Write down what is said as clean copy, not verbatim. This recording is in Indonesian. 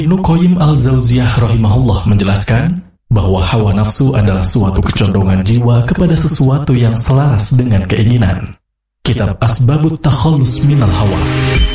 Ibnu Qayyim al-Jauziyah rahimahullah menjelaskan bahwa hawa nafsu adalah suatu kecondongan jiwa kepada sesuatu yang selaras dengan keinginan. Kitab Asbabut Takhallus Minal Hawa.